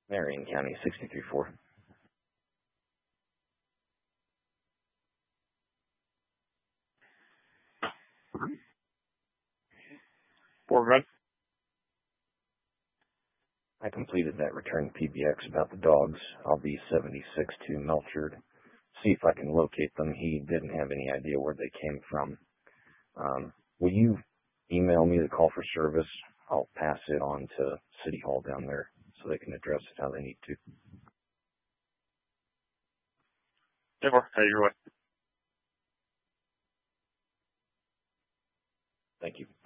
Marion County, 63-4. Red. I completed that return PBX about the dogs. I'll be 76 to Melchard. See if I can locate them. He didn't have any idea where they came from. Will you email me the call for service? I'll pass it on to City Hall down there so they can address it how they need to. Hey, your way. Thank you.